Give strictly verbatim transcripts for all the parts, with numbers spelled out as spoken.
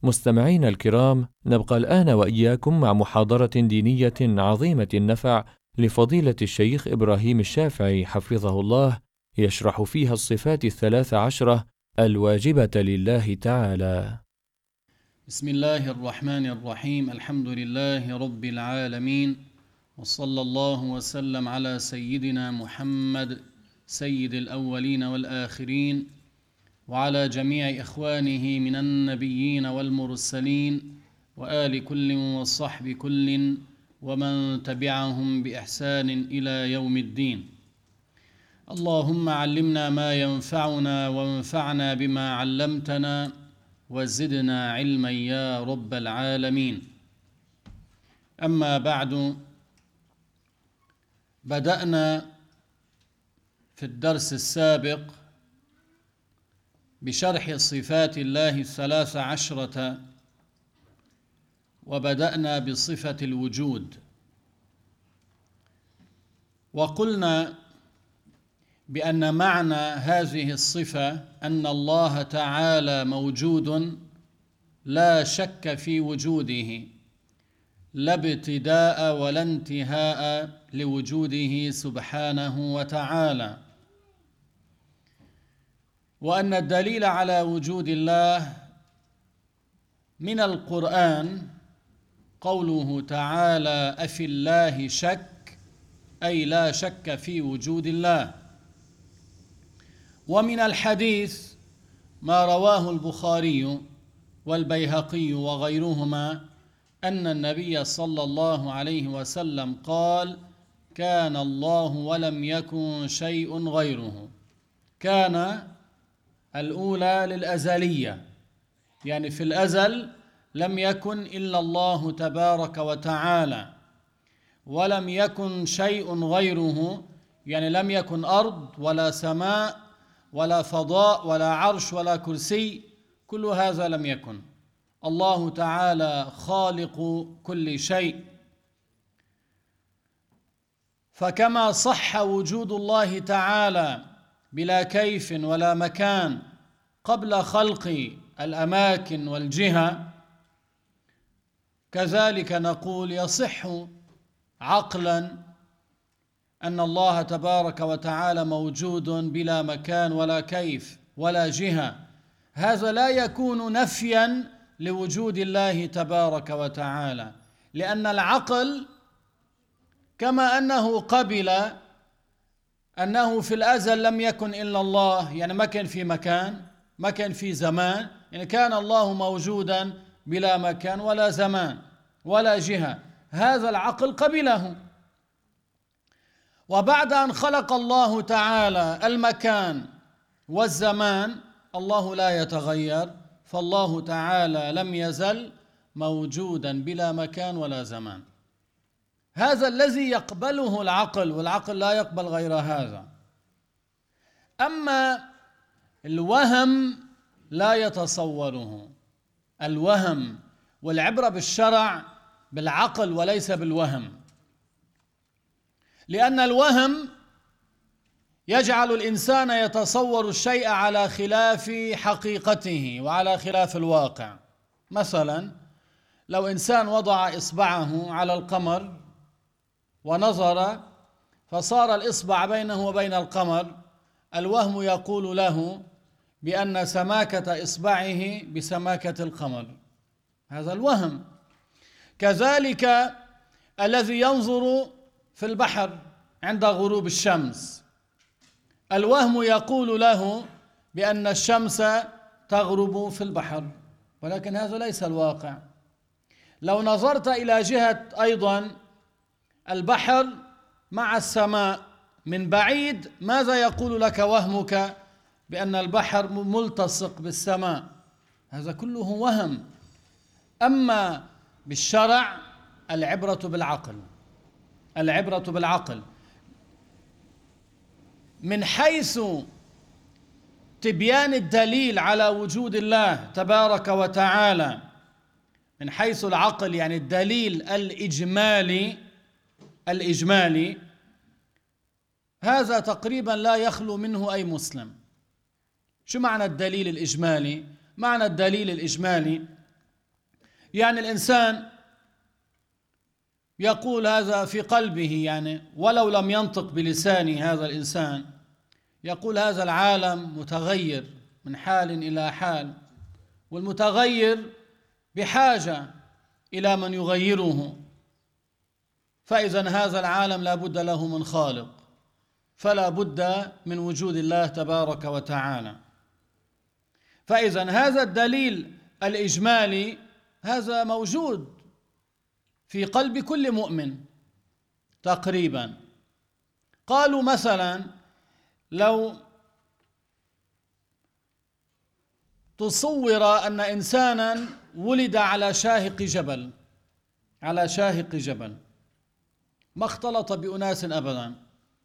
مستمعين الكرام، نبقى الآن وإياكم مع محاضرة دينية عظيمة النفع لفضيلة الشيخ إبراهيم الشافعي حفظه الله، يشرح فيها الصفات الثلاث عشرة الواجبة لله تعالى. بسم الله الرحمن الرحيم. الحمد لله رب العالمين، وصلى الله وسلم على سيدنا محمد سيد الأولين والآخرين، وعلى جميع إخوانه من النبيين والمرسلين، وآل كل وصحب كل ومن تبعهم بإحسان إلى يوم الدين. اللهم علمنا ما ينفعنا وانفعنا بما علمتنا وزدنا علما يا رب العالمين. أما بعد، بدأنا في الدرس السابق بشرح صفات الله الثلاث عشرة، وبدأنا بصفة الوجود، وقلنا بأن معنى هذه الصفة أن الله تعالى موجود لا شك في وجوده، لا ابتداء ولا انتهاء لوجوده سبحانه وتعالى، وأن الدليل على وجود الله من القرآن قوله تعالى: أفي الله شك، أي لا شك في وجود الله. ومن الحديث ما رواه البخاري والبيهقي وغيرهما أن النبي صلى الله عليه وسلم قال: كان الله ولم يكن شيء غيره. كان الأولى للأزلية، يعني في الأزل لم يكن إلا الله تبارك وتعالى، ولم يكن شيء غيره، يعني لم يكن أرض ولا سماء ولا فضاء ولا عرش ولا كرسي، كل هذا لم يكن. الله تعالى خالق كل شيء. فكما صح وجود الله تعالى بلا كيف ولا مكان قبل خلق الأماكن والجهة، كذلك نقول يصح عقلا أن الله تبارك وتعالى موجود بلا مكان ولا كيف ولا جهة. هذا لا يكون نفيا لوجود الله تبارك وتعالى، لأن العقل كما أنه قبل أنه في الأزل لم يكن إلا الله، يعني ما كان في مكان، ما كان في زمان، يعني كان الله موجودا بلا مكان ولا زمان ولا جهة، هذا العقل قبله. وبعد أن خلق الله تعالى المكان والزمان، الله لا يتغير، فالله تعالى لم يزل موجودا بلا مكان ولا زمان. هذا الذي يقبله العقل، والعقل لا يقبل غير هذا. أما الوهم لا يتصوره، الوهم، والعبرة بالشرع بالعقل وليس بالوهم، لأن الوهم يجعل الإنسان يتصور الشيء على خلاف حقيقته وعلى خلاف الواقع. مثلا لو إنسان وضع إصبعه على القمر ونظر فصار الإصبع بينه وبين القمر، الوهم يقول له بأن سماكة إصبعه بسماكة القمر، هذا الوهم. كذلك الذي ينظر في البحر عند غروب الشمس، الوهم يقول له بأن الشمس تغرب في البحر، ولكن هذا ليس الواقع. لو نظرت إلى جهة أيضا البحر مع السماء من بعيد، ماذا يقول لك وهمك؟ بأن البحر ملتصق بالسماء، هذا كله وهم. أما بالشرع العبرة بالعقل، العبرة بالعقل من حيث تبيان الدليل على وجود الله تبارك وتعالى، من حيث العقل يعني الدليل الإجمالي الإجمالي هذا تقريبا لا يخلو منه أي مسلم. شو معنى الدليل الإجمالي؟ معنى الدليل الإجمالي يعني الإنسان يقول هذا في قلبه، يعني ولو لم ينطق بلسانه، هذا الإنسان يقول هذا العالم متغير من حال إلى حال، والمتغير بحاجة إلى من يغيره، فإذا هذا العالم لا بد له من خالق، فلا بد من وجود الله تبارك وتعالى. فإذا هذا الدليل الإجمالي هذا موجود في قلب كل مؤمن تقريبا. قالوا مثلا لو تصور أن إنسانا ولد على شاهق جبل، على شاهق جبل ما اختلط بأناس أبدا،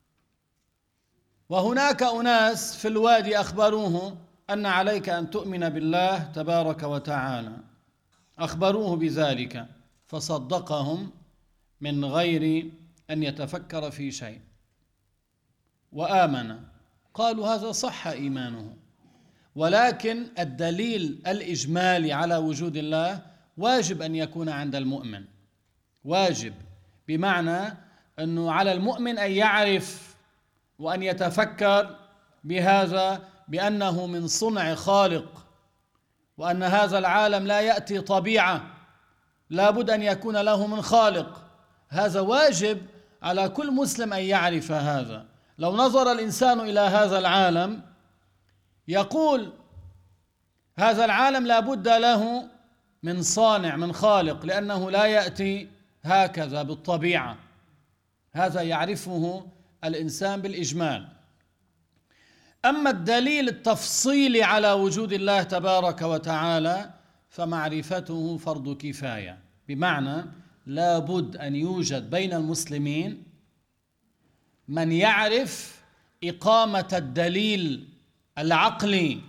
وهناك أناس في الوادي أخبروه أن عليك أن تؤمن بالله تبارك وتعالى، أخبروه بذلك فصدقهم من غير أن يتفكر في شيء وآمن. قالوا هذا صح إيمانه، ولكن الدليل الإجمالي على وجود الله واجب أن يكون عند المؤمن، واجب بمعنى أنه على المؤمن أن يعرف وأن يتفكر بهذا، بأنه من صنع خالق، وأن هذا العالم لا يأتي طبيعة، لا بد أن يكون له من خالق. هذا واجب على كل مسلم أن يعرف هذا. لو نظر الإنسان إلى هذا العالم يقول هذا العالم لا بد له من صانع، من خالق، لأنه لا يأتي هكذا بالطبيعة. هذا يعرفه الإنسان بالإجمال. أما الدليل التفصيلي على وجود الله تبارك وتعالى فمعرفته فرض كفاية، بمعنى لا بد أن يوجد بين المسلمين من يعرف إقامة الدليل العقلي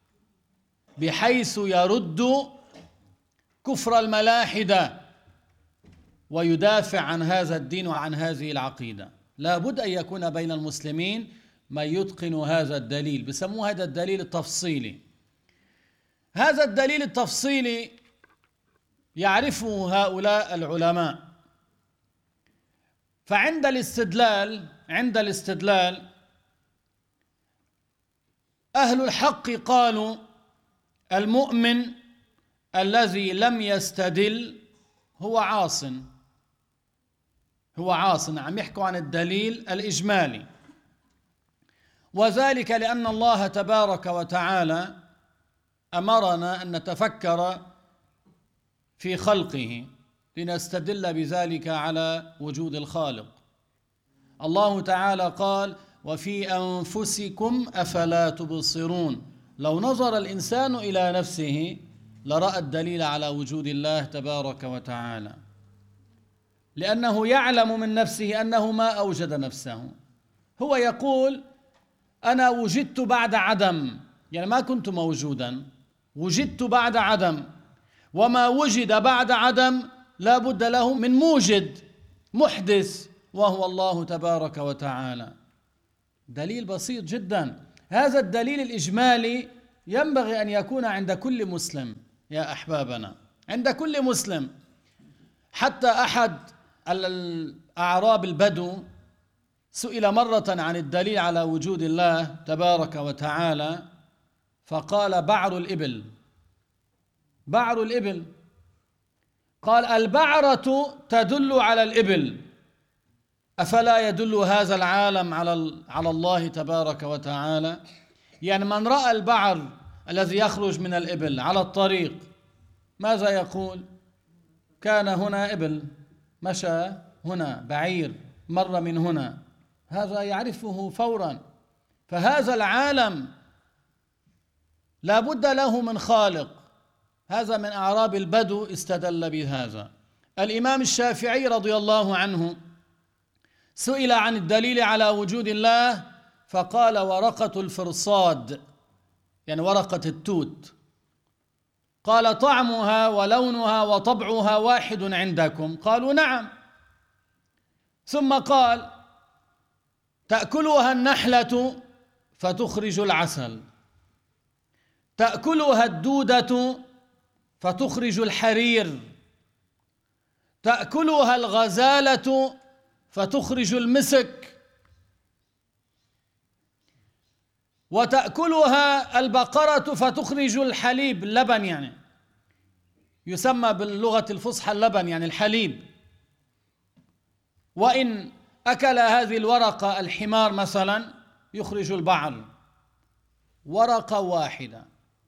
بحيث يرد كفر الملاحدة ويدافع عن هذا الدين وعن هذه العقيدة. لا بد أن يكون بين المسلمين من يتقن هذا الدليل، بسموه هذا الدليل التفصيلي. هذا الدليل التفصيلي يعرفه هؤلاء العلماء، فعند الاستدلال عند الاستدلال أهل الحق قالوا المؤمن الذي لم يستدل هو عاصٍ، هو عاصٍ. عم يحكوا عن الدليل الإجمالي، وذلك لأن الله تبارك وتعالى أمرنا أن نتفكر في خلقه لنستدل بذلك على وجود الخالق. الله تعالى قال وفي أنفسكم أفلا تبصرون. لو نظر الإنسان إلى نفسه لرأى الدليل على وجود الله تبارك وتعالى، لأنه يعلم من نفسه أنه ما أوجد نفسه. هو يقول أنا وجدت بعد عدم، يعني ما كنت موجودا، وجدت بعد عدم، وما وجد بعد عدم لا بد له من موجد محدث وهو الله تبارك وتعالى. دليل بسيط جدا. هذا الدليل الإجمالي ينبغي أن يكون عند كل مسلم يا أحبابنا، عند كل مسلم. حتى أحد الأعراب البدو سئل مرة عن الدليل على وجود الله تبارك وتعالى فقال بعر الإبل، بعر الإبل. قال البعرة تدل على الإبل، أفلا يدل هذا العالم على على الله تبارك وتعالى؟ يعني من رأى البعر الذي يخرج من الإبل على الطريق ماذا يقول؟ كان هنا إبل، مشى هنا بعير، مر من هنا، هذا يعرفه فورا. فهذا العالم لا بد له من خالق. هذا من أعراب البدو استدل بهذا. الإمام الشافعي رضي الله عنه سئل عن الدليل على وجود الله فقال ورقة الفرصاد، يعني ورقة التوت، قال طعمها ولونها وطبعها واحد عندكم؟ قالوا نعم. ثم قال تأكلها النحلة فتخرج العسل، تأكلها الدودة فتخرج الحرير، تأكلها الغزالة فتخرج المسك، وتأكلها البقرة فتخرج الحليب، اللبن يعني، يسمى باللغة الفصحى اللبن يعني الحليب. وإن أكل هذه الورقة الحمار مثلا يخرج البعر. ورقة واحدة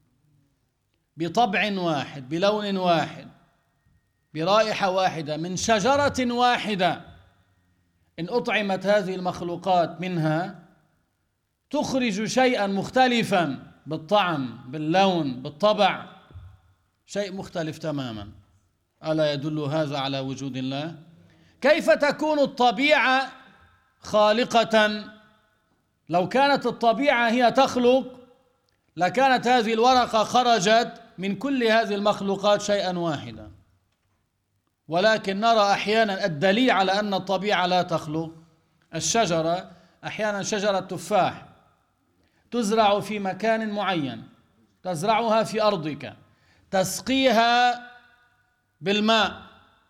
بطبع واحد بلون واحد برائحة واحدة من شجرة واحدة، إن أطعمت هذه المخلوقات منها تخرج شيئا مختلفا بالطعم باللون بالطبع، شيء مختلف تماما. ألا يدل هذا على وجود الله؟ كيف تكون الطبيعة خالقة؟ لو كانت الطبيعة هي تخلق لكانت هذه الورقة خرجت من كل هذه المخلوقات شيئا واحدا، ولكن نرى أحيانا الدليل على أن الطبيعة لا تخلق. الشجرة أحيانا شجرة تفاح تزرع في مكان معين، تزرعها في أرضك، تسقيها بالماء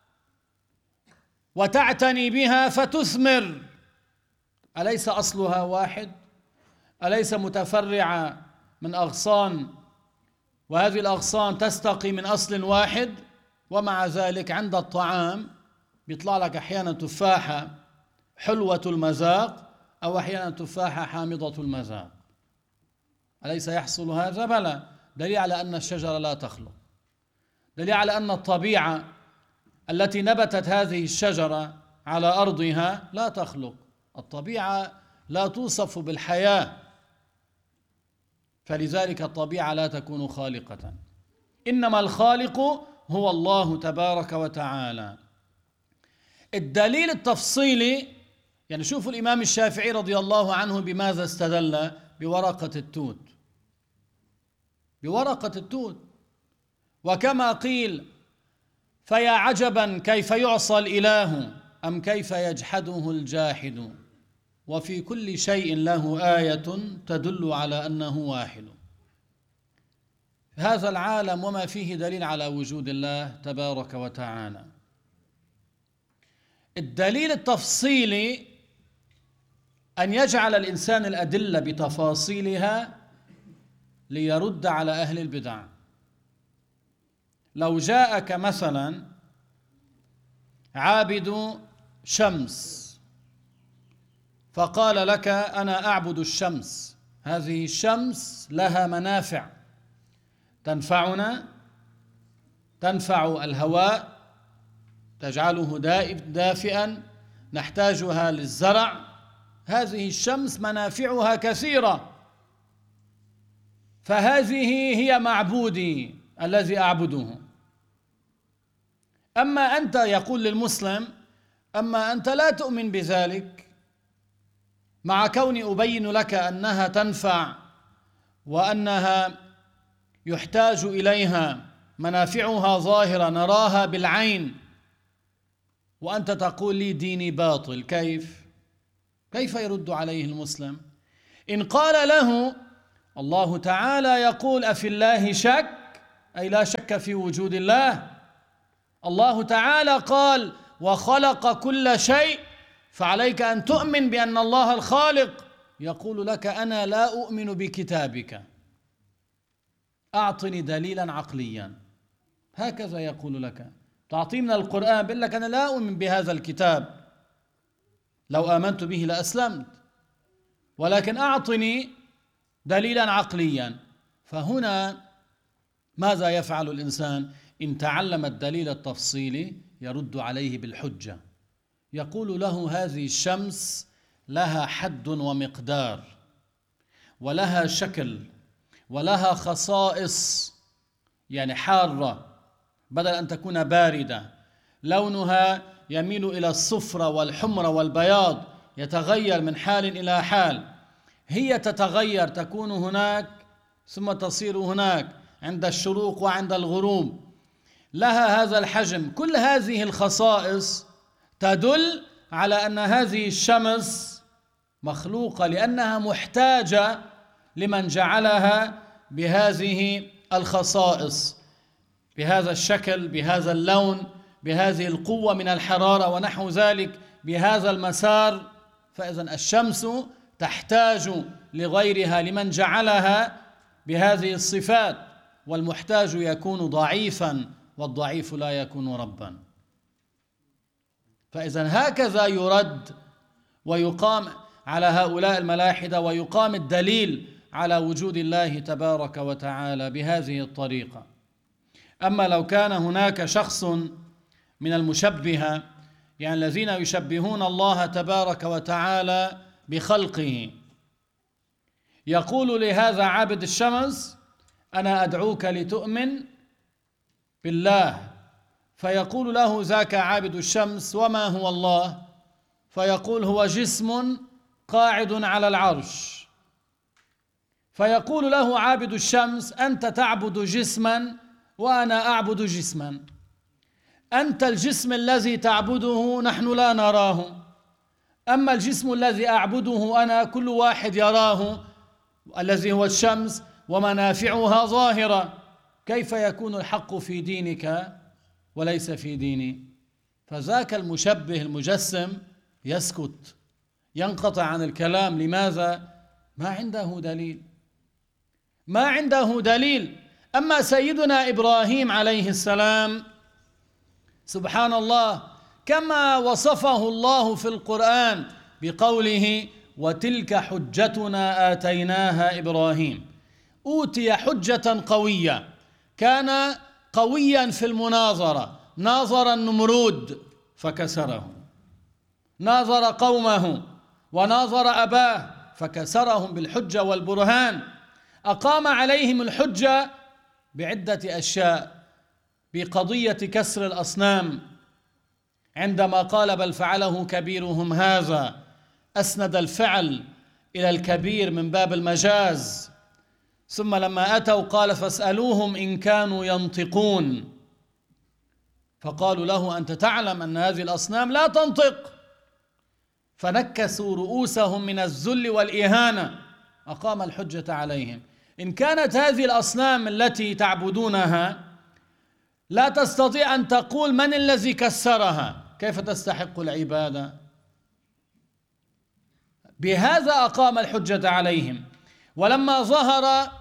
وتعتني بها فتثمر. أليس أصلها واحد؟ أليس متفرعة من أغصان، وهذه الأغصان تستقي من أصل واحد؟ ومع ذلك عند الطعام بيطلع لك أحيانا تفاحة حلوة المذاق أو أحيانا تفاحة حامضة المذاق. أليس يحصل هذا؟ بلى. دليل على أن الشجرة لا تخلق، دليل على أن الطبيعة التي نبتت هذه الشجرة على أرضها لا تخلق. الطبيعة لا توصف بالحياة، فلذلك الطبيعة لا تكون خالقة، إنما الخالق هو الله تبارك وتعالى. الدليل التفصيلي، يعني شوفوا الإمام الشافعي رضي الله عنه بماذا استدل؟ بورقة التوت، بورقة التوت. وكما قيل: فيا عجبا كيف يعصى الإله أم كيف يجحده الجاحد، وفي كل شيء له آية تدل على أنه واحد. هذا العالم وما فيه دليل على وجود الله تبارك وتعالى. الدليل التفصيلي أن يجعل الإنسان الأدلة بتفاصيلها ليرد على أهل البدع. لو جاءك مثلا عابد شمس فقال لك: أنا أعبد الشمس، هذه الشمس لها منافع تنفعنا، تنفع الهواء، تجعله دافئا، نحتاجها للزرع، هذه الشمس منافعها كثيرة، فهذه هي معبودي الذي أعبده. أما أنت، يقول للمسلم: أما أنت لا تؤمن بذلك، مع كوني أبين لك أنها تنفع وأنها يحتاج إليها، منافعها ظاهرة نراها بالعين، وأنت تقول لي ديني باطل. كيف؟ كيف يرد عليه المسلم؟ إن قال له: الله تعالى يقول: أفي الله شك، أي لا شك في وجود الله. الله تعالى قال: وخلق كل شيء، فعليك أن تؤمن بأن الله الخالق. يقول لك: أنا لا أؤمن بكتابك، أعطني دليلا عقليا. هكذا يقول لك. تعطي من القرآن، بيقول لك: أنا لا أؤمن بهذا الكتاب، لو آمنت به لأسلمت، ولكن أعطني دليلا عقليا. فهنا ماذا يفعل الإنسان؟ إن تعلم الدليل التفصيلي يرد عليه بالحجة، يقول له: هذه الشمس لها حد ومقدار، ولها شكل، ولها خصائص، يعني حارة بدل أن تكون باردة، لونها يميل إلى الصفرة والحمرة والبياض، يتغير من حال إلى حال، هي تتغير، تكون هناك ثم تصير هناك عند الشروق وعند الغروب، لها هذا الحجم. كل هذه الخصائص تدل على أن هذه الشمس مخلوقة، لأنها محتاجة لمن جعلها بهذه الخصائص. بهذا الشكل، بهذا اللون، بهذه القوة من الحرارة ونحو ذلك، بهذا المسار. فإذن الشمس تحتاج لغيرها لمن جعلها بهذه الصفات، والمحتاج يكون ضعيفا والضعيف لا يكون ربا. فإذن هكذا يرد ويقام على هؤلاء الملاحدة، ويقام الدليل على وجود الله تبارك وتعالى بهذه الطريقة. أما لو كان هناك شخص من المشبهة، يعني الذين يشبهون الله تبارك وتعالى بخلقه، يقول لهذا عابد الشمس: أنا أدعوك لتؤمن بالله، فيقول له ذاك عابد الشمس: وما هو الله؟ فيقول: هو جسم قاعد على العرش. فيقول له عابد الشمس: أنت تعبد جسما وأنا أعبد جسما، أنت الجسم الذي تعبده نحن لا نراه، أما الجسم الذي أعبده أنا كل واحد يراه، الذي هو الشمس ومنافعها ظاهرة. كيف يكون الحق في دينك وليس في ديني؟ فذاك المشبه المجسم يسكت، ينقطع عن الكلام. لماذا؟ ما عنده دليل، ما عنده دليل. أما سيدنا إبراهيم عليه السلام، سبحان الله، كما وصفه الله في القرآن بقوله: وتلك حجتنا آتيناها إبراهيم. أوتي حجة قوية، كان قويا في المناظرة، ناظر النمرود فكسره، ناظر قومه وناظر أباه فكسرهم بالحجة والبرهان. أقام عليهم الحجة بعدة أشياء، بقضية كسر الأصنام، عندما قال: بل فعله كبيرهم هذا، أسند الفعل إلى الكبير من باب المجاز. ثم لما أتوا قال: فاسألوهم إن كانوا ينطقون، فقالوا له: أنت تعلم أن هذه الأصنام لا تنطق، فنكسوا رؤوسهم من الذل والإهانة. أقام الحجة عليهم. إن كانت هذه الأصنام التي تعبدونها لا تستطيع أن تقول من الذي كسرها، كيف تستحق العبادة؟ بهذا أقام الحجة عليهم. ولما ظهر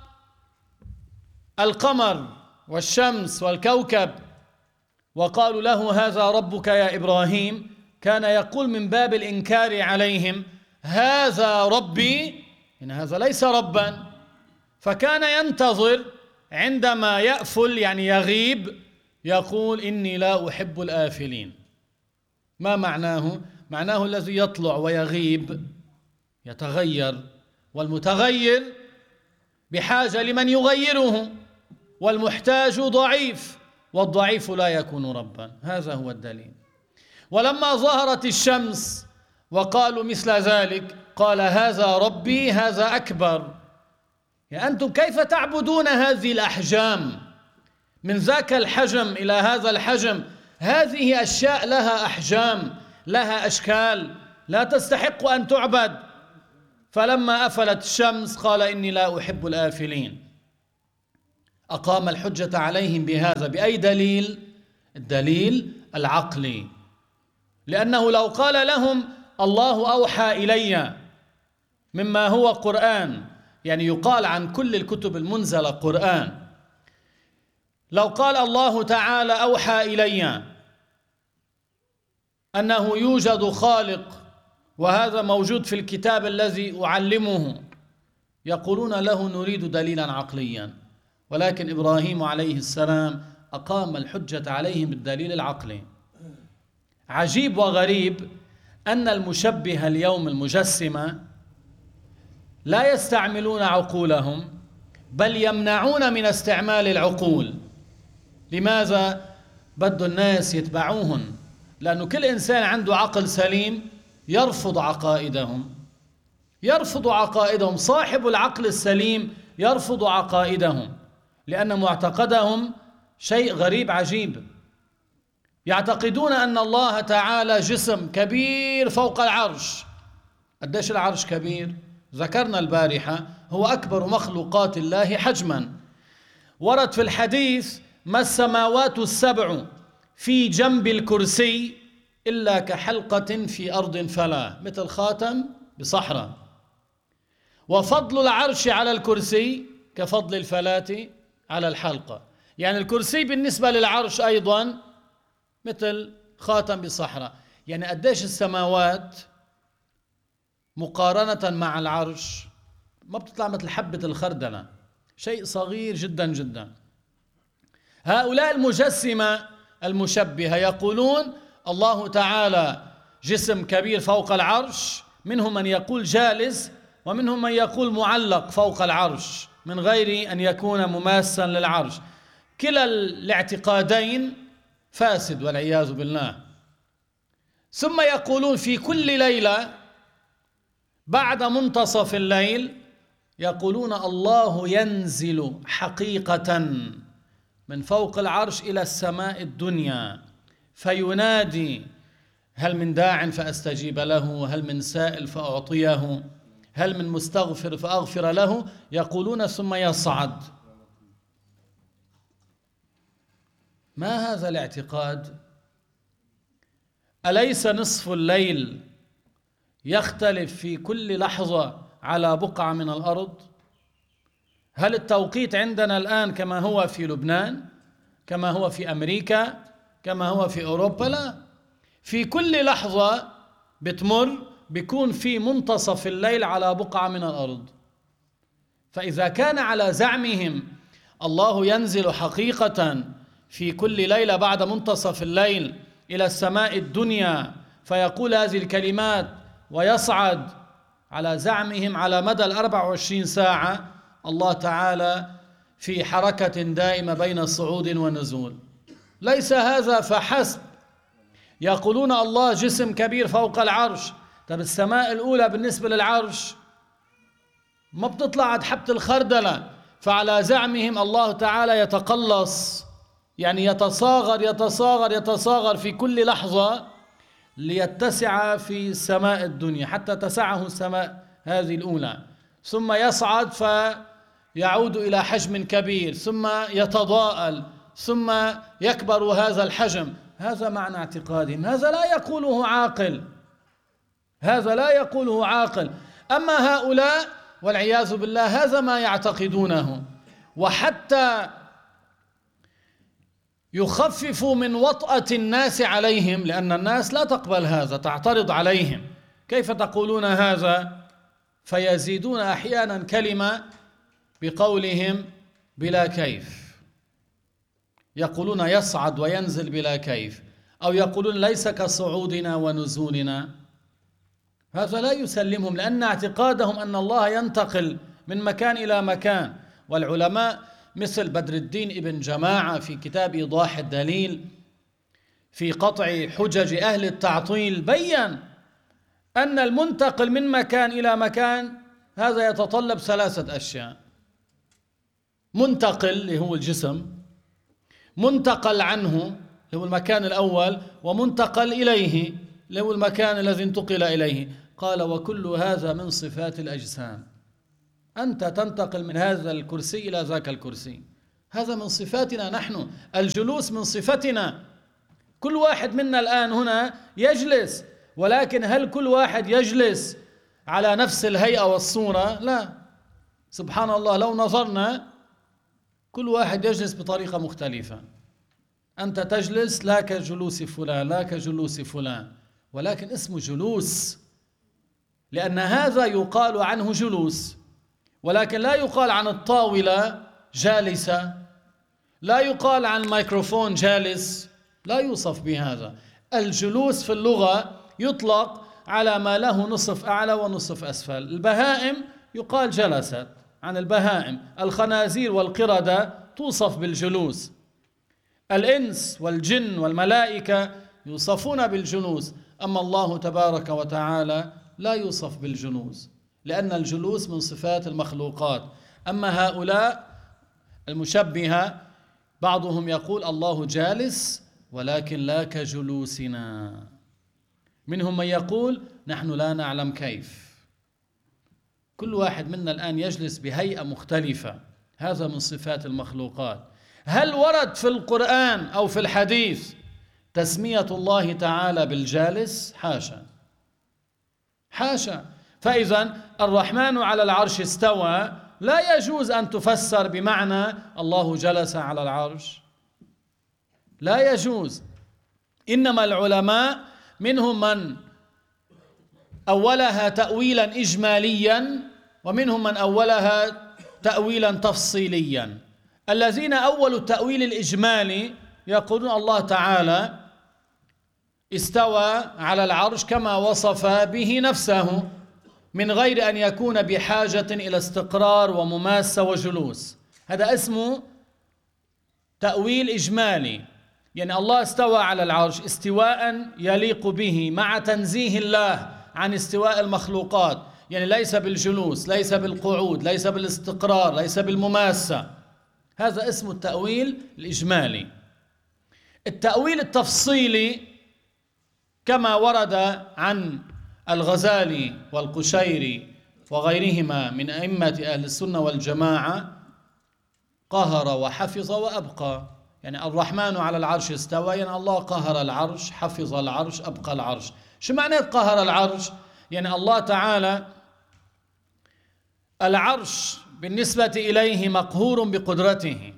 القمر والشمس والكوكب وقالوا له: هذا ربك يا إبراهيم، كان يقول من باب الإنكار عليهم: هذا ربي، إن هذا ليس ربا. فكان ينتظر عندما يأفل، يعني يغيب، يقول: إني لا أحب الآفلين. ما معناه؟ معناه الذي يطلع ويغيب يتغير، والمتغير بحاجة لمن يغيره، والمحتاج ضعيف، والضعيف لا يكون ربا. هذا هو الدليل. ولما ظهرت الشمس وقالوا مثل ذلك، قال: هذا ربي، هذا أكبر. يعني أنتم كيف تعبدون هذه الأحجام؟ من ذاك الحجم إلى هذا الحجم، هذه أشياء لها أحجام، لها أشكال، لا تستحق أن تعبد. فلما أفلت الشمس قال: إني لا أحب الآفلين. أقام الحجة عليهم بهذا. بأي دليل؟ الدليل العقلي. لأنه لو قال لهم: الله أوحى إلي، مما هو قرآن، يعني يقال عن كل الكتب المنزلة قرآن، لو قال الله تعالى: أوحى إلي أنه يوجد خالق، وهذا موجود في الكتاب الذي أعلمه، يقولون له: نريد دليلا عقليا. ولكن إبراهيم عليه السلام أقام الحجة عليهم بالدليل العقلي. عجيب وغريب أن المشبهة اليوم المجسمة لا يستعملون عقولهم، بل يمنعون من استعمال العقول. لماذا؟ بدوا الناس يتبعوهم، لأنه كل إنسان عنده عقل سليم يرفض عقائدهم، يرفض عقائدهم. صاحب العقل السليم يرفض عقائدهم، لأن معتقدهم شيء غريب عجيب. يعتقدون أن الله تعالى جسم كبير فوق العرش. قديش العرش كبير؟ ذكرنا البارحة هو أكبر مخلوقات الله حجما. ورد في الحديث ما السماوات السبع في جنب الكرسي إلا كحلقة في أرض فلا، مثل خاتم بصحراء. وفضل العرش على الكرسي كفضل الفلاة على الحلقة، يعني الكرسي بالنسبة للعرش أيضا مثل خاتم بصحراء. يعني قديش السماوات مقارنة مع العرش ما بتطلع مثل حبة الخردلة، شيء صغير جدا جدا. هؤلاء المجسمة المشبهة يقولون الله تعالى جسم كبير فوق العرش، منهم من يقول جالس ومنهم من يقول معلق فوق العرش من غير أن يكون مماسا للعرش. كلا الاعتقادين فاسد والعياذ بالله. ثم يقولون في كل ليلة بعد منتصف الليل يقولون الله ينزل حقيقة من فوق العرش إلى السماء الدنيا فينادي هل من داع فأستجيب له، هل من سائل فأعطيه، هل من مستغفر فأغفر له. يقولون ثم يصعد. ما هذا الاعتقاد؟ أليس نصف الليل يختلف في كل لحظة على بقعة من الأرض؟ هل التوقيت عندنا الآن كما هو في لبنان، كما هو في أمريكا، كما هو في أوروبا؟ لا، في كل لحظة بتمر بيكون في منتصف الليل على بقعة من الأرض. فإذا كان على زعمهم الله ينزل حقيقة في كل ليلة بعد منتصف الليل إلى السماء الدنيا فيقول هذه الكلمات ويصعد، على زعمهم على مدى الأربع وعشرين ساعة الله تعالى في حركة دائمة بين صعود ونزول. ليس هذا فحسب، يقولون الله جسم كبير فوق العرش. طب السماء الأولى بالنسبة للعرش ما بتطلع عند حبة الخردلة، فعلى زعمهم الله تعالى يتقلص، يعني يتصاغر يتصاغر يتصاغر في كل لحظة ليتسع في السماء الدنيا حتى تسعه السماء هذه الأولى، ثم يصعد فيعود إلى حجم كبير، ثم يتضاءل، ثم يكبر هذا الحجم. هذا معنى اعتقادهم، هذا لا يقوله عاقل، هذا لا يقوله عاقل. أما هؤلاء والعياذ بالله هذا ما يعتقدونه، وحتى يخففوا من وطأة الناس عليهم، لأن الناس لا تقبل هذا، تعترض عليهم، كيف تقولون هذا؟ فيزيدون أحيانا كلمة بقولهم بلا كيف، يقولون يصعد وينزل بلا كيف، أو يقولون ليس كصعودنا ونزولنا. هذا لا يسلمهم، لأن اعتقادهم أن الله ينتقل من مكان إلى مكان. والعلماء مثل بدر الدين ابن جماعة في كتاب إيضاح الدليل في قطع حجج أهل التعطيل بيّن أن المنتقل من مكان إلى مكان هذا يتطلب ثلاثة أشياء: منتقل اللي هو الجسم، منتقل عنه اللي هو المكان الأول، ومنتقل إليه اللي هو المكان الذي انتقل إليه. قال وكل هذا من صفات الأجسام، أنت تنتقل من هذا الكرسي إلى ذاك الكرسي، هذا من صفاتنا نحن، الجلوس من صفتنا. كل واحد منا الآن هنا يجلس، ولكن هل كل واحد يجلس على نفس الهيئة والصورة؟ لا، سبحان الله، لو نظرنا كل واحد يجلس بطريقة مختلفة. أنت تجلس لا كجلوس فلان، لا كجلوس فلان، ولكن اسمه جلوس، لأن هذا يقال عنه جلوس، ولكن لا يقال عن الطاولة جالسة، لا يقال عن الميكروفون جالس، لا يوصف بهذا. الجلوس في اللغة يطلق على ما له نصف أعلى ونصف أسفل. البهائم يقال جلست عن البهائم، الخنازير والقردة توصف بالجلوس، الإنس والجن والملائكة يوصفون بالجلوس، أما الله تبارك وتعالى لا يوصف بالجلوس، لأن الجلوس من صفات المخلوقات. أما هؤلاء المشبهة بعضهم يقول الله جالس ولكن لا كجلوسنا، منهم من يقول نحن لا نعلم كيف. كل واحد منا الآن يجلس بهيئة مختلفة، هذا من صفات المخلوقات. هل ورد في القرآن أو في الحديث تسمية الله تعالى بالجالس؟ حاشا حاشا. فإذا الرحمن على العرش استوى لا يجوز أن تفسر بمعنى الله جلس على العرش، لا يجوز. إنما العلماء منهم من أولها تأويلا إجماليا ومنهم من أولها تأويلا تفصيليا. الذين أولوا التأويل الإجمالي يقولون الله تعالى استوى على العرش كما وصف به نفسه من غير أن يكون بحاجة إلى استقرار ومماسة وجلوس. هذا اسمه تأويل إجمالي، يعني الله استوى على العرش استواء يليق به مع تنزيه الله عن استواء المخلوقات، يعني ليس بالجلوس، ليس بالقعود، ليس بالاستقرار، ليس بالمماسة. هذا اسمه التأويل الإجمالي. التأويل التفصيلي كما ورد عن الغزالي والقشيري وغيرهما من أئمة أهل السنة والجماعة قهر وحفظ وأبقى، يعني الرحمن على العرش استوى، يعني الله قهر العرش، حفظ العرش، أبقى العرش. شو معنى قهر العرش؟ يعني الله تعالى العرش بالنسبة إليه مقهور بقدرته.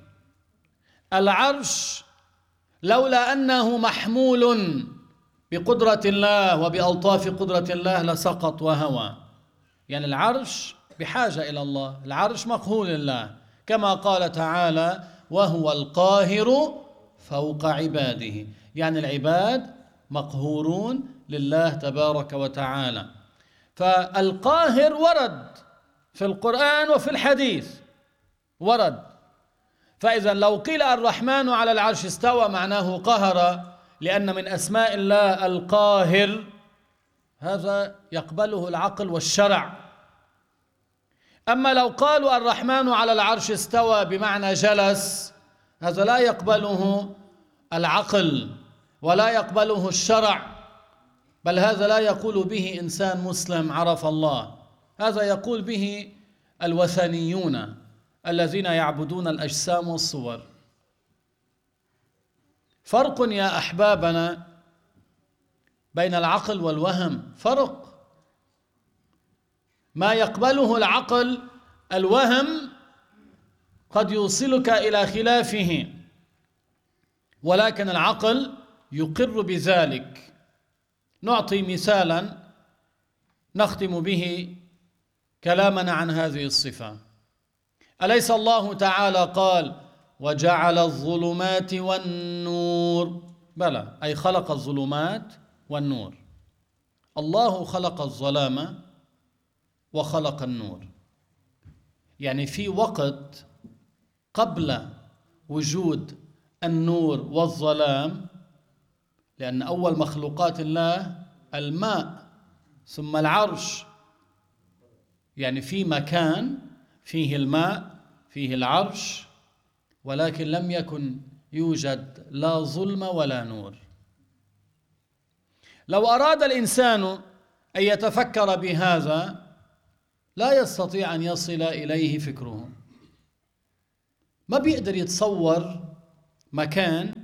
العرش لولا أنه محمول بقدرة الله وبألطاف قدرة الله لسقط وهوى. يعني العرش بحاجة إلى الله، العرش مقهور لله، كما قال تعالى وهو القاهر فوق عباده، يعني العباد مقهورون لله تبارك وتعالى. فالقاهر ورد في القرآن وفي الحديث، ورد. فإذا لو قيل الرحمن على العرش استوى معناه قهر، لأن من أسماء الله القاهر، هذا يقبله العقل والشرع. أما لو قالوا الرحمن على العرش استوى بمعنى جلس، هذا لا يقبله العقل ولا يقبله الشرع، بل هذا لا يقول به إنسان مسلم عرف الله، هذا يقول به الوثنيون الذين يعبدون الأجسام والصور. فرق يا أحبابنا بين العقل والوهم، فرق. ما يقبله العقل الوهم قد يوصلك إلى خلافه، ولكن العقل يقر بذلك. نعطي مثالا نختم به كلامنا عن هذه الصفة. أليس الله تعالى قال وجعل الظلمات والنور؟ بلى، أي خلق الظلمات والنور. الله خلق الظلام وخلق النور، يعني في وقت قبل وجود النور والظلام، لأن أول مخلوقات الله الماء ثم العرش، يعني في مكان فيه الماء فيه العرش، ولكن لم يكن يوجد لا ظلم ولا نور. لو أراد الإنسان أن يتفكر بهذا لا يستطيع أن يصل إليه فكره، ما بيقدر يتصور مكان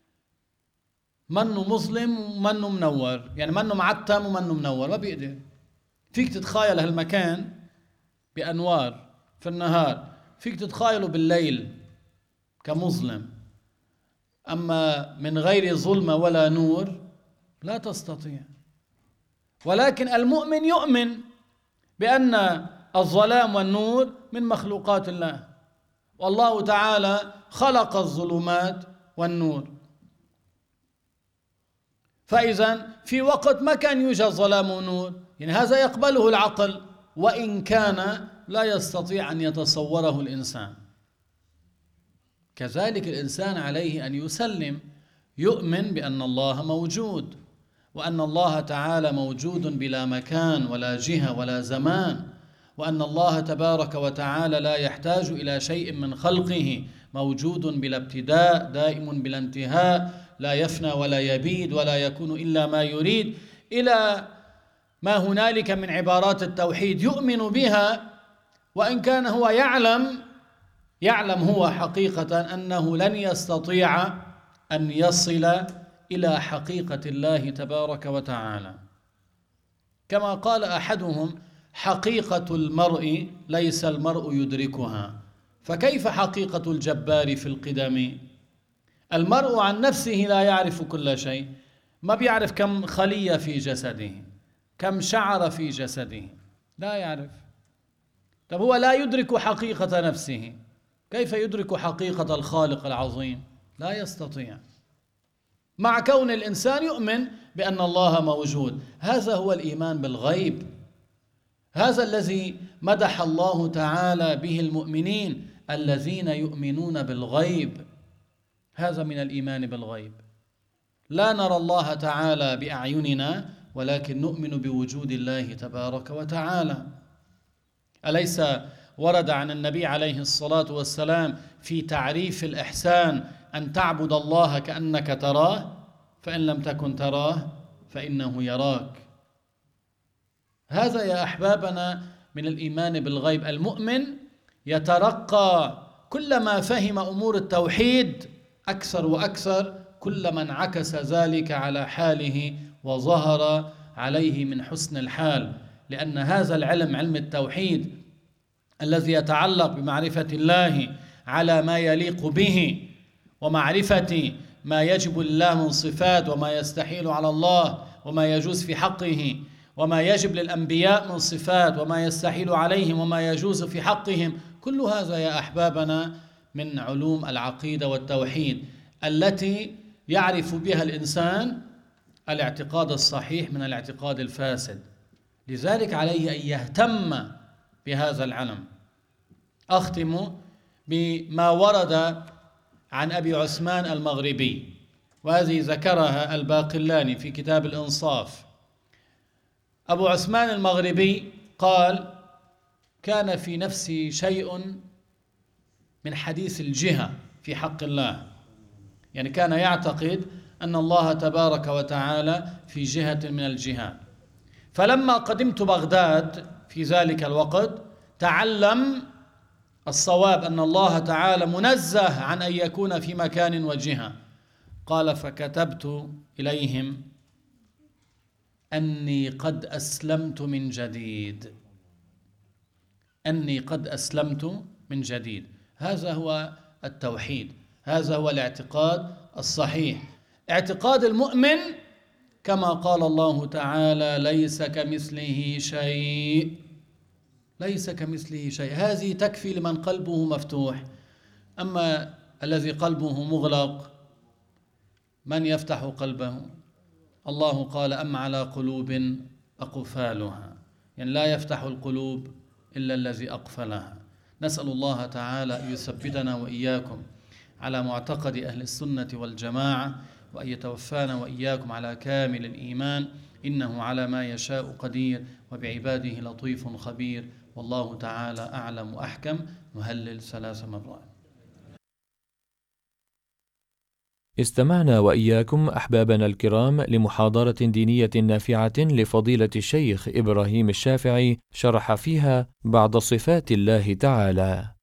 منه مظلم ومنه منور، يعني منه معتم ومنه منور، ما بيقدر. فيك تتخيل هالمكان بأنوار في النهار، فيك تتخيله بالليل كمظلم، أما من غير ظلم ولا نور لا تستطيع. ولكن المؤمن يؤمن بأن الظلام والنور من مخلوقات الله، والله تعالى خلق الظلمات والنور. فإذا في وقت ما كان يوجد ظلام ونور، يعني هذا يقبله العقل وإن كان لا يستطيع أن يتصوره الإنسان. كذلك الإنسان عليه أن يسلم، يؤمن بأن الله موجود، وأن الله تعالى موجود بلا مكان ولا جهة ولا زمان، وأن الله تبارك وتعالى لا يحتاج إلى شيء من خلقه، موجود بلا ابتداء دائم بلا انتهاء، لا يفنى ولا يبيد ولا يكون إلا ما يريد، إلى ما هنالك من عبارات التوحيد يؤمن بها، وإن كان هو يعلم يعلم هو حقيقة أنه لن يستطيع أن يصل إلى حقيقة الله تبارك وتعالى. كما قال أحدهم: حقيقة المرء ليس المرء يدركها، فكيف حقيقة الجبار في القدم؟ المرء عن نفسه لا يعرف كل شيء، ما بيعرف كم خلية في جسده، كم شعر في جسده، لا يعرف. طب هو لا يدرك حقيقة نفسه، كيف يدرك حقيقة الخالق العظيم؟ لا يستطيع، مع كون الإنسان يؤمن بأن الله موجود. هذا هو الإيمان بالغيب، هذا الذي مدح الله تعالى به المؤمنين: الذين يؤمنون بالغيب. هذا من الإيمان بالغيب. لا نرى الله تعالى بأعيننا، ولكن نؤمن بوجود الله تبارك وتعالى. أليس ورد عن النبي عليه الصلاة والسلام في تعريف الإحسان أن تعبد الله كأنك تراه، فإن لم تكن تراه فإنه يراك. هذا يا أحبابنا من الإيمان بالغيب. المؤمن يترقى كلما فهم أمور التوحيد أكثر وأكثر، كلما انعكس ذلك على حاله وظهر عليه من حسن الحال، لأن هذا العلم، علم التوحيد الذي يتعلق بمعرفة الله على ما يليق به، ومعرفة ما يجب لله من صفات، وما يستحيل على الله، وما يجوز في حقه، وما يجب للأنبياء من صفات، وما يستحيل عليهم، وما يجوز في حقهم. كل هذا يا أحبابنا من علوم العقيدة والتوحيد التي يعرف بها الإنسان الاعتقاد الصحيح من الاعتقاد الفاسد. لذلك عليه أن يهتم بهذا العلم. أختم بما ورد عن أبي عثمان المغربي، وهذه ذكرها الباقلاني في كتاب الإنصاف. أبو عثمان المغربي قال: كان في نفسي شيء من حديث الجهة في حق الله، يعني كان يعتقد أن الله تبارك وتعالى في جهة من الجهات. فلما قدمت بغداد في ذلك الوقت تعلم الصواب أن الله تعالى منزه عن أن يكون في مكان وجهة. قال: فكتبت إليهم أني قد أسلمت من جديد، أني قد أسلمت من جديد. هذا هو التوحيد، هذا هو الاعتقاد الصحيح. اعتقاد المؤمن كما قال الله تعالى: ليس كمثله شيء، ليس كمثله شيء. هذه تكفي لمن قلبه مفتوح. أما الذي قلبه مغلق، من يفتح قلبه؟ الله قال: أم على قلوب أقفالها، يعني لا يفتح القلوب إلا الذي أقفلها. نسأل الله تعالى أن يثبتنا وإياكم على معتقد أهل السنة والجماعة، وأن يتوفانا وإياكم على كامل الإيمان، إنه على ما يشاء قدير، وبعباده لطيف خبير، والله تعالى أعلم وأحكم. نهلل ثلاث مرات. استمعنا وإياكم أحبابنا الكرام لمحاضرة دينية نافعة لفضيلة الشيخ إبراهيم الشافعي، شرح فيها بعض صفات الله تعالى.